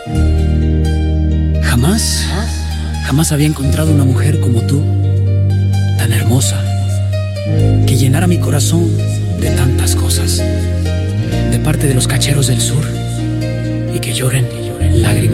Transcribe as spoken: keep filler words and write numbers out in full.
Jamás, jamás había encontrado una mujer como tú, tan hermosa, que llenara mi corazón de tantas cosas, de parte de los cacheros del sur, y que lloren lágrimas